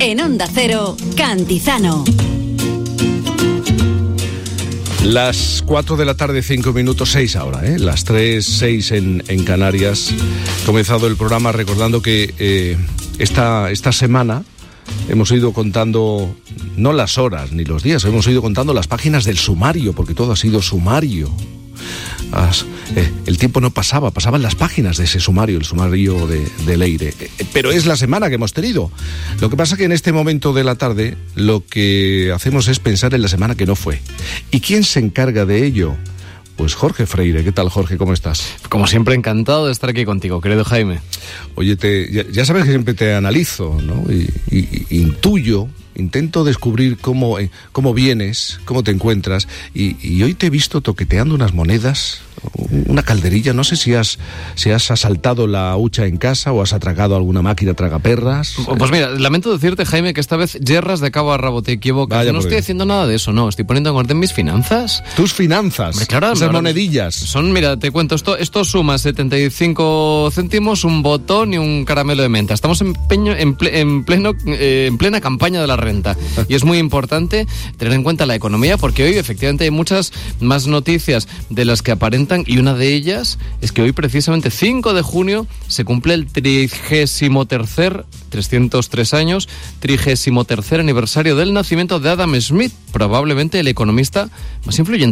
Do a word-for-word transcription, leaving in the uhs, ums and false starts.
En Onda Cero, Cantizano. Las cuatro de la tarde, cinco minutos, seis ahora, ¿eh? Las tres, seis en, en Canarias. He comenzado el programa recordando que eh, esta, esta semana hemos ido contando, no las horas ni los días, hemos ido contando las páginas del sumario, porque todo ha sido sumario. As, eh, el tiempo no pasaba, pasaban las páginas de ese sumario, el sumario de, de Leire. Eh, pero es la semana que hemos tenido. Lo que pasa que en este momento de la tarde lo que hacemos es pensar en la semana que no fue. ¿Y quién se encarga de ello? Pues Jorge Freire. ¿Qué tal, Jorge? ¿Cómo estás? Como siempre, encantado de estar aquí contigo, querido Jaime. Oye, te, ya, ya sabes que siempre te analizo, ¿no? Y, y, y intuyo, intento descubrir cómo, eh, cómo vienes, cómo te encuentras, y, y hoy te he visto toqueteando unas monedas, una calderilla. No sé si has, si has asaltado la hucha en casa o has atracado alguna máquina tragaperras. Pues mira, lamento decirte, Jaime, que esta vez yerras de cabo a rabo, te equivocas. Vaya, no estoy haciendo nada de eso, no. Estoy poniendo en orden mis finanzas. ¿Tus finanzas? Hombre, claro, esas monedillas. Son, mira, te cuento, esto, esto suma setenta y cinco céntimos, un botón y un caramelo de menta. Estamos en, peño, en, ple, en, pleno, eh, en plena campaña de la renta. Y es muy importante tener en cuenta la economía, porque hoy efectivamente hay muchas más noticias de las que aparentan, y una de ellas es que hoy, precisamente cinco de junio, se cumple el trigésimo tercer, trescientos tres años, trigésimo tercer aniversario del nacimiento de Adam Smith, probablemente el economista más influyente